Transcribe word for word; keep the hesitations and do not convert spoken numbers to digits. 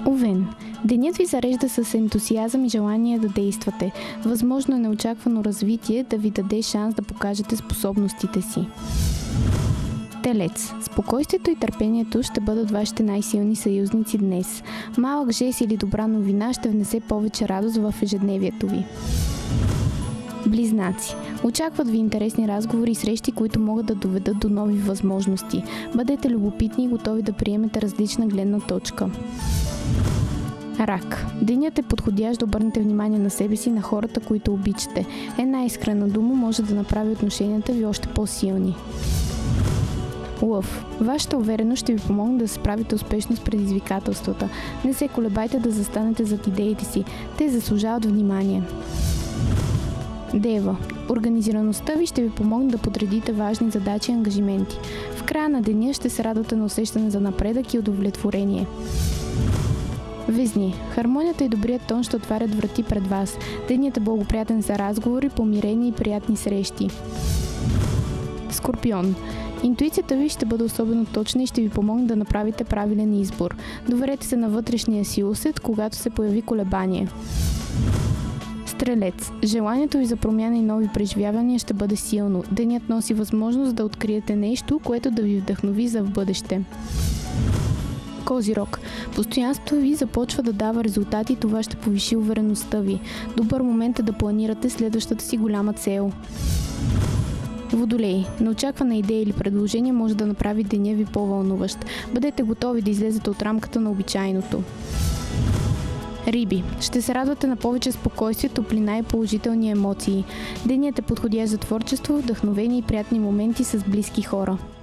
Овен. Денят ви зарежда с ентусиазъм и желание да действате. Възможно е неочаквано развитие да ви даде шанс да покажете способностите си. Телец. Спокойствието и търпението ще бъдат вашите най-силни съюзници днес. Малък жест или добра новина ще внесе повече радост в ежедневието ви. Близнаци. Очакват ви интересни разговори и срещи, които могат да доведат до нови възможности. Бъдете любопитни и готови да приемете различна гледна точка. Рак. Денят е подходящ да обърнете внимание на себе си и на хората, които обичате. Една искрена дума може да направи отношенията ви още по-силни. Лъв. Вашата увереност ще ви помогне да се справите успешно с предизвикателствата. Не се колебайте да застанете зад идеите си. Те заслужават внимание. Дева. Организираността ви ще ви помогне да подредите важни задачи и ангажименти. В края на деня ще се радвате на усещане за напредък и удовлетворение. Везни. Хармонията и добрият тон ще отварят врати пред вас. Денят е благоприятен за разговори, помирения и приятни срещи. Скорпион. Интуицията ви ще бъде особено точна и ще ви помогне да направите правилен избор. Доверете се на вътрешния си усет, когато се появи колебание. Стрелец. Желанието ви за промяна и нови преживявания ще бъде силно. Денят носи възможност да откриете нещо, което да ви вдъхнови за в бъдеще. Козирог. Постоянството ви започва да дава резултати и това ще повиши увереността ви. Добър момент е да планирате следващата си голяма цел. Водолей. Неочаквана идея или предложение може да направи деня ви по-вълнуващ. Бъдете готови да излезете от рамката на обичайното. Риби. Ще се радвате на повече спокойствие, топлина и положителни емоции. Денят е подходящ за творчество, вдъхновение и приятни моменти с близки хора.